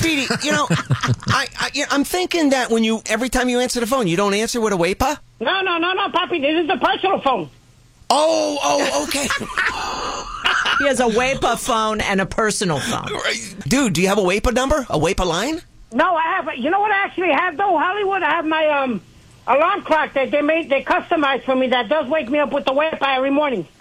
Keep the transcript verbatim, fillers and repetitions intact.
Speedy, you know, I, I, you know, I'm thinking that when you, every time you answer the phone, you don't answer with a WAPA? No, no, no, no, Papi. This is the personal phone. Oh, oh, okay. He has a WAPA phone and a personal phone. Dude, do you have a WAPA number? A WAPA line? No, I have. You know what I actually have, though, Hollywood? I have my um alarm clock that they made, they customized for me that does wake me up with the WAPA every morning.